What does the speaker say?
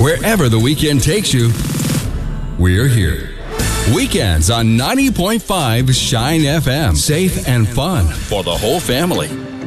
Wherever the weekend takes you, we're here. Weekends on 90.5 Shine FM. Safe and fun for the whole family.